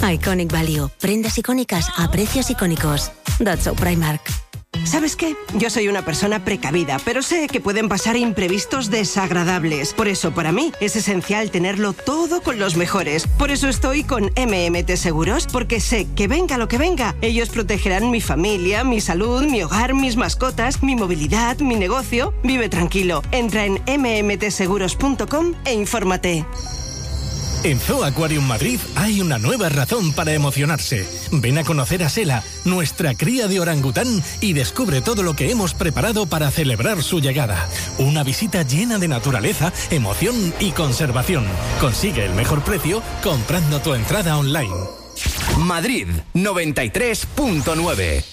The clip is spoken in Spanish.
Iconic Value. Prendas icónicas a precios icónicos. That's so Primark. ¿Sabes qué? Yo soy una persona precavida, pero sé que pueden pasar imprevistos desagradables. Por eso, para mí, es esencial tenerlo todo con los mejores. Por eso estoy con MMT Seguros, porque sé que venga lo que venga, ellos protegerán mi familia, mi salud, mi hogar, mis mascotas, mi movilidad, mi negocio. Vive tranquilo. Entra en mmtseguros.com e infórmate. En Zoo Aquarium Madrid hay una nueva razón para emocionarse. Ven a conocer a Sela, nuestra cría de orangután, y descubre todo lo que hemos preparado para celebrar su llegada. Una visita llena de naturaleza, emoción y conservación. Consigue el mejor precio comprando tu entrada online. Madrid 93.9.